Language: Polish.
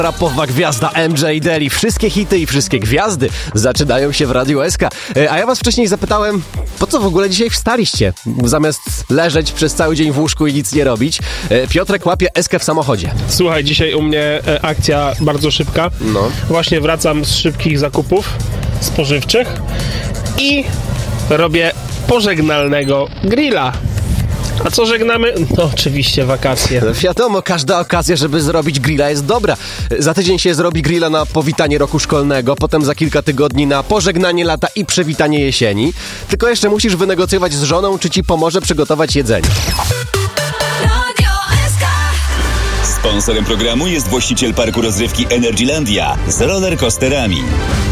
Rapowa gwiazda MJ Daly. Wszystkie hity i wszystkie gwiazdy zaczynają się w Radiu SK. A ja was wcześniej zapytałem, po co w ogóle dzisiaj wstaliście? Zamiast leżeć przez cały dzień w łóżku i nic nie robić. Piotrek łapie SK w samochodzie. Słuchaj, dzisiaj u mnie akcja bardzo szybka. No. Właśnie wracam z szybkich zakupów spożywczych i robię pożegnalnego grilla. A co żegnamy? No oczywiście wakacje. Wiadomo, każda okazja, żeby zrobić grilla jest dobra. Za tydzień się zrobi grilla na powitanie roku szkolnego, potem za kilka tygodni na pożegnanie lata i przywitanie jesieni. Tylko jeszcze musisz wynegocjować z żoną, czy ci pomoże przygotować jedzenie. Sponsorem programu jest właściciel parku rozrywki Energylandia z rollercoasterami.